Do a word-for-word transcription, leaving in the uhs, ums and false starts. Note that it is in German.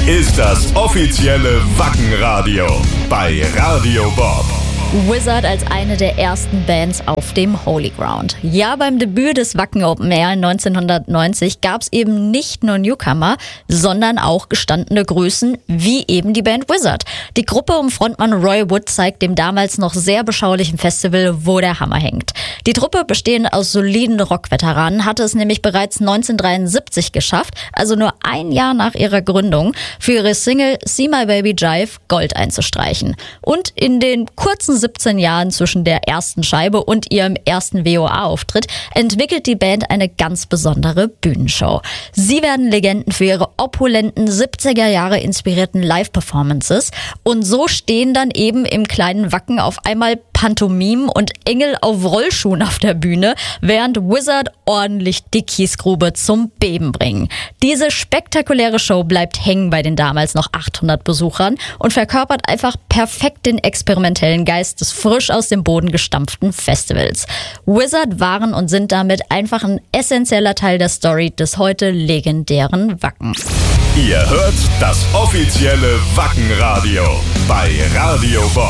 ist das offizielle Wacken-Radio bei Radio Bob. Wizzard als eine der ersten Bands auf dem Holy Ground. Ja, beim Debüt des Wacken Open Air neunzehnhundertneunzig gab es eben nicht nur Newcomer, sondern auch gestandene Größen, wie eben die Band Wizzard. Die Gruppe um Frontmann Roy Wood zeigt dem damals noch sehr beschaulichen Festival, wo der Hammer hängt. Die Truppe, bestehend aus soliden Rockveteranen, hatte es nämlich bereits neunzehnhundertdreiundsiebzig geschafft, also nur ein Jahr nach ihrer Gründung, für ihre Single See My Baby Jive Gold einzustreichen. Und in den kurzen siebzehn Jahren zwischen der ersten Scheibe und ihrem ersten W O A-Auftritt entwickelt die Band eine ganz besondere Bühnenshow. Sie werden Legenden für ihre opulenten siebziger Jahre inspirierten Live-Performances und so stehen dann eben im kleinen Wacken auf einmal Pantomimen und Engel auf Rollschuhen auf der Bühne, während Wizzard ordentlich die Kiesgrube zum Beben bringen. Diese spektakuläre Show bleibt hängen bei den damals noch achthundert Besuchern und verkörpert einfach perfekt den experimentellen Geist des frisch aus dem Boden gestampften Festivals. Wizzard waren und sind damit einfach ein essentieller Teil der Story des heute legendären Wacken. Ihr hört das offizielle Wacken-Radio bei Radio Bob.